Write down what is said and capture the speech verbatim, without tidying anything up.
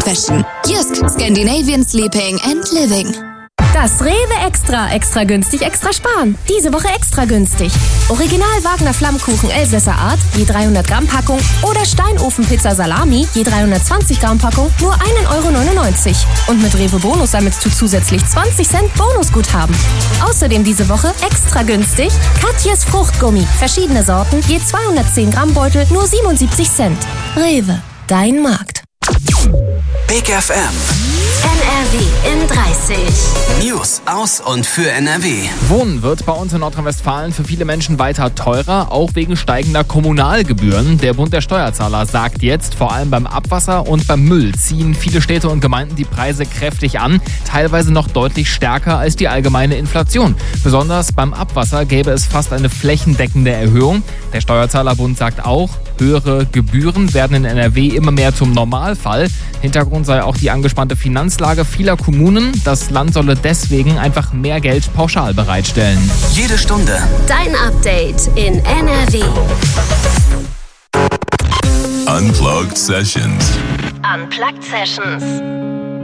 Bettwäschen. Jysk, Scandinavian Sleeping and Living. Das Rewe Extra. Extra günstig, extra sparen. Diese Woche extra günstig. Original Wagner Flammkuchen Elsässer Art, je dreihundert Gramm Packung. Oder Steinofenpizza Salami, je dreihundertzwanzig Gramm Packung, nur ein Euro neunundneunzig. Und mit Rewe Bonus sammelst du zusätzlich zwanzig Cent Bonusguthaben. Außerdem diese Woche extra günstig Katjes Fruchtgummi. Verschiedene Sorten, je zweihundertzehn Gramm Beutel, nur siebenundsiebzig Cent. Rewe, dein Markt. Big F M. N R W in dreißig. News aus und für N R W. Wohnen wird bei uns in Nordrhein-Westfalen für viele Menschen weiter teurer, auch wegen steigender Kommunalgebühren. Der Bund der Steuerzahler sagt jetzt, vor allem beim Abwasser und beim Müll ziehen viele Städte und Gemeinden die Preise kräftig an, teilweise noch deutlich stärker als die allgemeine Inflation. Besonders beim Abwasser gäbe es fast eine flächendeckende Erhöhung. Der Steuerzahlerbund sagt auch, höhere Gebühren werden in N R W immer mehr zum Normalfall. Hintergrund sei auch die angespannte Finanzlage vieler Kommunen. Das Land solle deswegen einfach mehr Geld pauschal bereitstellen. Jede Stunde Dein Update in N R W. Unplugged Sessions. Unplugged Sessions.